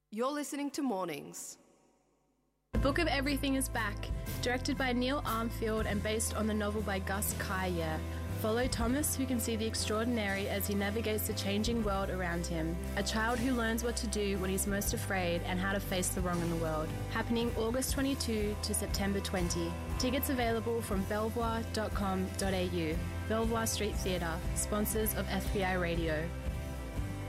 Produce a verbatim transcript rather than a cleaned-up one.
You're listening to Mornings. The Book of Everything is back, directed by Neil Armfield and based on the novel by Gus Kayer. Follow Thomas, who can see the extraordinary as he navigates the changing world around him. A child who learns what to do when he's most afraid and how to face the wrong in the world. Happening August twenty-second to September twentieth. Tickets available from belvoir dot com dot a u. Belvoir Street Theatre, sponsors of F B I Radio.